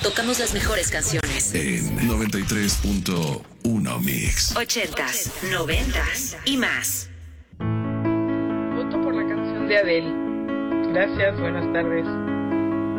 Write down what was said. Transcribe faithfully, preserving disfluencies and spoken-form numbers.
tocamos las mejores canciones. En noventa y tres punto uno Mix. Ochentas, noventas y más. Voto por la canción de Adele. Gracias, buenas tardes.